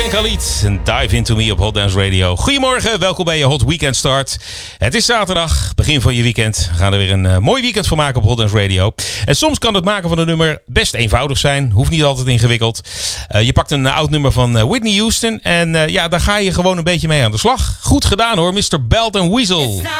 en Khalid. Dive Into Me op Hot Dance Radio. Goedemorgen, welkom bij je Hot Weekend Start. Het is zaterdag, begin van je weekend. We gaan er weer een mooi weekend van maken op Hot Dance Radio. En soms kan het maken van een nummer best eenvoudig zijn. Hoeft niet altijd ingewikkeld. Je pakt een oud nummer van Whitney Houston. En daar ga je gewoon een beetje mee aan de slag. Goed gedaan hoor, Mr. Belt and Weasel.